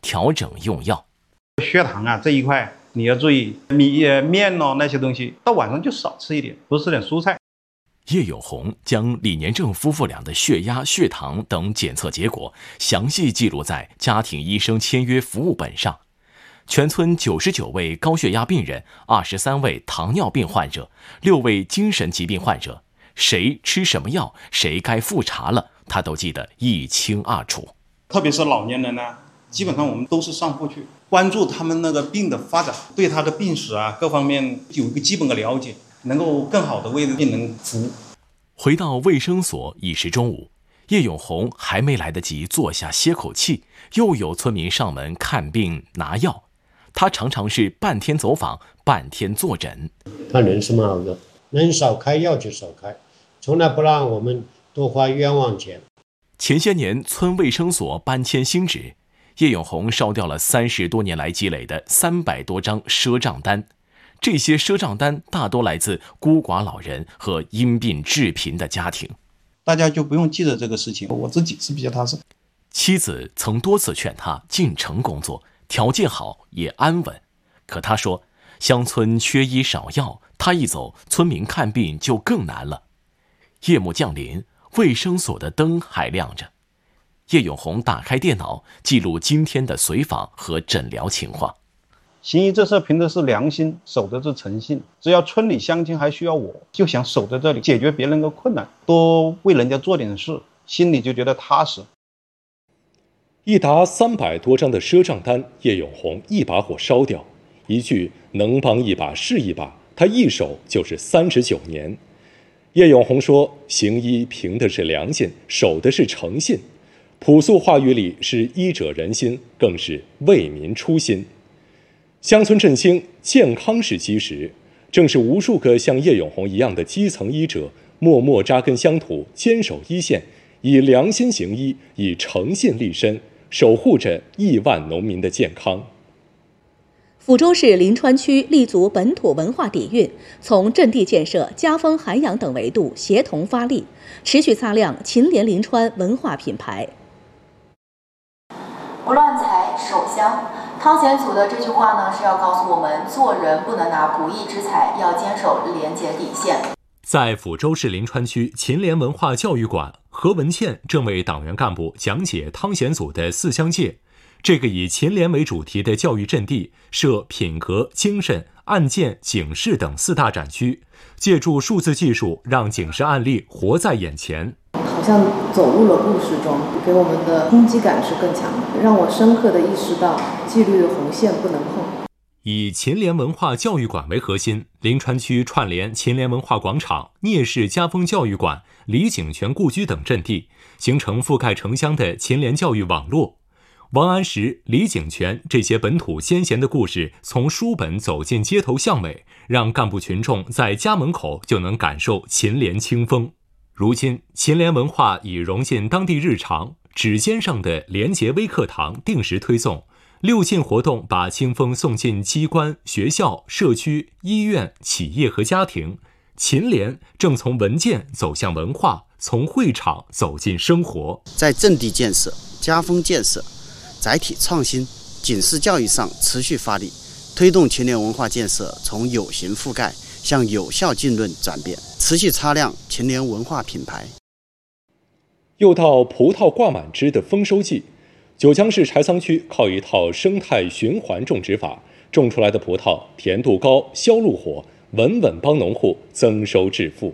调整用药。 血糖啊这一块你要注意，米面那些东西到晚上就少吃一点，多吃点蔬菜。 叶永红将李年正夫妇俩的血压、血糖等检测结果详细记录在家庭医生签约服务本上。全村99位高血压病人、23位糖尿病患者、6位精神疾病患者，谁吃什么药，谁该复查了，他都记得一清二楚。 特别是老年人呢，基本上我们都是上户去关注他们那个病的发展，对他的病史啊各方面有一个基本的了解，能够更好的为病人服务。 回到卫生所已是中午，叶永红还没来得及坐下歇口气，又有村民上门看病拿药。他常常是半天走访，半天坐诊。 他人是蛮好的，能少开药就少开，从来不让我们多花冤枉钱。 前些年村卫生所搬迁新址，叶永红烧掉了30多年来积累的300多张赊账单。这些赊账单大多来自孤寡老人和因病致贫的家庭。 大家就不用记得这个事情，我自己是比较踏实。 妻子曾多次劝他进城工作，条件好也安稳，可他说乡村缺医少药，他一走，村民看病就更难了。夜幕降临，卫生所的灯还亮着。叶永红打开电脑，记录今天的随访和诊疗情况。 行医这事凭的是良心，守的是诚信。只要村里乡亲还需要我，就想守在这里，解决别人的困难，多为人家做点事，心里就觉得踏实。 一沓300多张的赊账单，叶永红一把火烧掉。一句能帮一把是一把，他一守就是39年。叶永红说，行医凭的是良心，守的是诚信。朴素话语里是医者仁心，更是为民初心。乡村振兴，健康是基石，正是无数个像叶永红一样的基层医者默默扎根乡土，坚守一线，以良心行医，以诚信立身，守护着亿万农民的健康。 抚州市临川区立足本土文化底蕴，从阵地建设、家风涵养等维度协同发力，持续擦亮秦联临川文化品牌。 不乱财，守乡。汤显祖的这句话呢，是要告诉我们，做人不能拿不义之财，要坚守廉洁底线。 在抚州市临川区秦联文化教育馆，何文倩正为党员干部讲解汤显祖的4乡界。这个以秦联为主题的教育阵地设品格、精神、案件、警示等4大展区，借助数字技术，让警示案例活在眼前。 好像走入了故事中，给我们的冲击感是更强的，让我深刻地意识到纪律的红线不能碰。 以秦联文化教育馆为核心，临川区串联秦联文化广场、聂氏家风教育馆、李景泉故居等阵地，形成覆盖城乡的秦联教育网络。王安石、李景泉这些本土先贤的故事从书本走进街头巷尾，让干部群众在家门口就能感受秦联清风。如今，秦联文化已融进当地日常，指尖上的廉洁微课堂定时推送，6进活动把清风送进机关、学校、社区、医院、企业和家庭。秦联正从文件走向文化，从会场走进生活。 在阵地建设、家风建设、载体创新、警示教育上持续发力，推动秦联文化建设从有形覆盖向有效浸润转变，持续擦亮秦联文化品牌。 又到葡萄挂满枝的丰收季，九江市柴桑区靠一套生态循环种植法，种出来的葡萄甜度高、销路火，稳稳帮农户增收致富。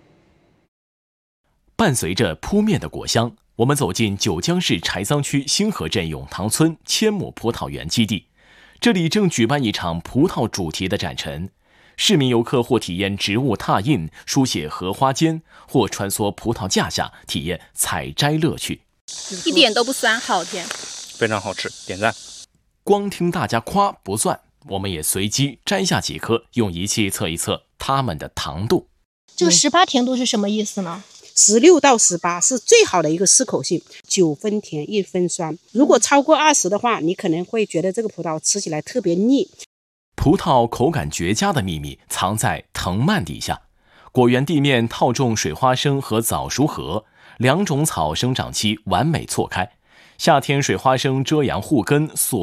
伴随着扑面的果香，我们走进九江市柴桑区新河镇永塘村千亩葡萄园基地，这里正举办一场葡萄主题的展陈。市民游客或体验植物拓印、书写荷花间，或穿梭葡萄架下体验采摘乐趣。 一点都不酸，好甜， 非常好吃，点赞。 光听大家夸不算，我们也随机摘下几颗，用仪器测一测它们的糖度。 这个18甜度是什么意思呢 ？16到18是最好的一个适口性，9分甜1分酸。如果超过20的话，你可能会觉得这个葡萄吃起来特别腻。 葡萄口感绝佳的秘密藏在藤蔓底下，果园地面套种水花生和早熟禾，2种草生长期完美错开。夏天水花生遮阳护根，